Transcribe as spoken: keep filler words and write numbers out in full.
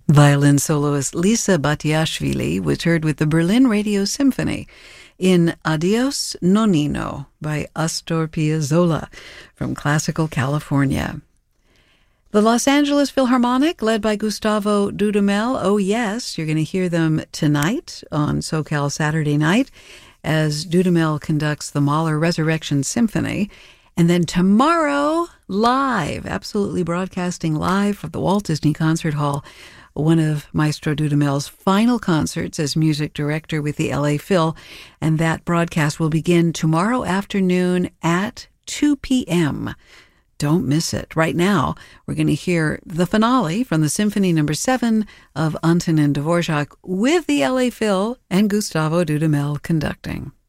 Violin soloist Lisa Batiashvili was heard with the Berlin Radio Symphony in Adios Nonino by Astor Piazzolla from Classical California. The Los Angeles Philharmonic, led by Gustavo Dudamel, oh yes, you're going to hear them tonight on SoCal Saturday Night as Dudamel conducts the Mahler Resurrection Symphony. And then tomorrow, live, absolutely broadcasting live from the Walt Disney Concert Hall, one of Maestro Dudamel's final concerts as music director with the L A Phil, and that broadcast will begin tomorrow afternoon at two p.m. Don't miss it. Right now, we're going to hear the finale from the Symphony Number Seven of Antonin Dvorak with the L A Phil and Gustavo Dudamel conducting.